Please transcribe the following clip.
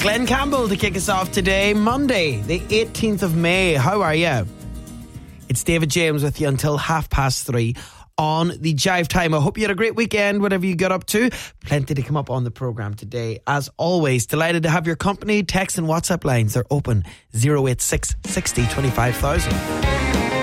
Glenn Campbell to kick us off today, Monday, the 18th of May. How are you? It's David James with you until 3:30 on the Jive Time. I hope you had a great weekend, whatever you got up to. Plenty to come up on the programme today. As always, delighted to have your company. Text and WhatsApp lines, they're open. 086 60 25,000.